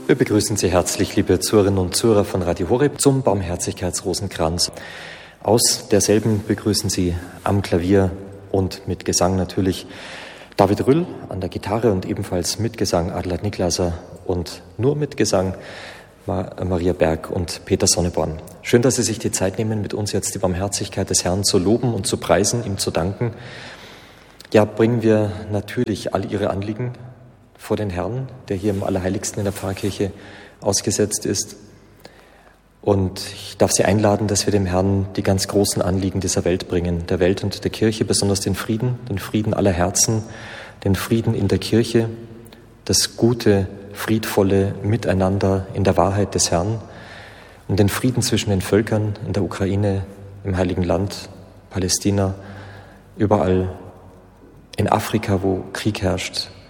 Wir begrüßen Sie herzlich, liebe Zuhörerinnen und Zuhörer von Radio Horeb, zum Barmherzigkeitsrosenkranz. Aus derselben begrüßen Sie am Klavier und mit Gesang natürlich David Rüll an der Gitarre und ebenfalls mit Gesang Adelheid Niklaser und nur mit Gesang Maria Berg und Peter Sonneborn. Schön, dass Sie sich die Zeit nehmen, mit uns jetzt die Barmherzigkeit des Herrn zu loben und zu preisen, ihm zu danken. Ja, bringen wir natürlich all Ihre Anliegen vor den Herrn, der hier im Allerheiligsten in der Pfarrkirche ausgesetzt ist. Und ich darf Sie einladen, dass wir dem Herrn die ganz großen Anliegen dieser Welt bringen, der Welt und der Kirche, besonders den Frieden aller Herzen, den Frieden in der Kirche, das gute, friedvolle Miteinander in der Wahrheit des Herrn und den Frieden zwischen den Völkern in der Ukraine, im Heiligen Land, Palästina, überall in Afrika, wo Krieg herrscht,